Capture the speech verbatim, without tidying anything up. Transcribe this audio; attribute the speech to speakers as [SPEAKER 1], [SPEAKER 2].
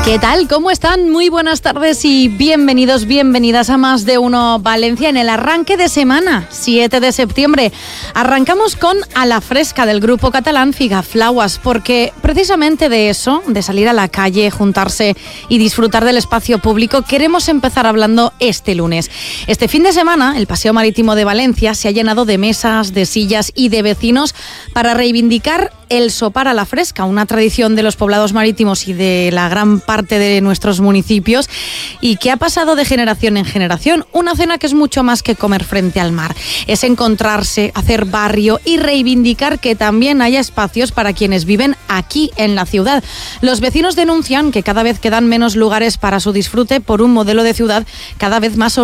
[SPEAKER 1] ¿Qué tal? ¿Cómo están? Muy buenas tardes y bienvenidos, bienvenidas a Más de Uno Valencia en el arranque de semana, siete de septiembre. Arrancamos con A la Fresca del grupo catalán Figaflauas, porque precisamente de eso, de salir a la calle, juntarse y disfrutar del espacio público, queremos empezar hablando este lunes. Este fin de semana, el Paseo Marítimo de Valencia se ha llenado de mesas, de sillas y de vecinos para reivindicar el sopar a la fresca, una tradición de los poblados marítimos y de la gran parte de nuestros municipios y que ha pasado de generación en generación. Una cena que es mucho más que comer frente al mar. Es encontrarse, hacer barrio y reivindicar que también haya espacios para quienes viven aquí en la ciudad. Los vecinos denuncian que cada vez quedan menos lugares para su disfrute por un modelo de ciudad cada vez más